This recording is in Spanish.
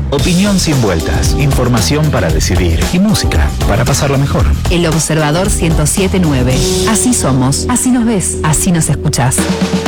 Opinión sin vueltas, información para decidir y música para pasarla mejor. El Observador 107.9. Así somos, así nos ves, así nos escuchás.